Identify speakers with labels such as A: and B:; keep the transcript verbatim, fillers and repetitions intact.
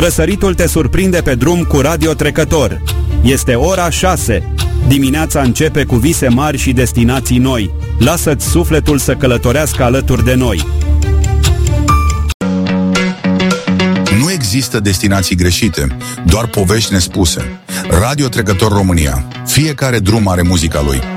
A: Răsăritul te surprinde pe drum cu Radio Trecător. Este ora șase. Dimineața începe cu vise mari și destinații noi. Lasă-ți sufletul să călătorească alături de noi.
B: Nu există destinații greșite, doar povești nespuse. Radio Trecător România. Fiecare drum are muzica lui.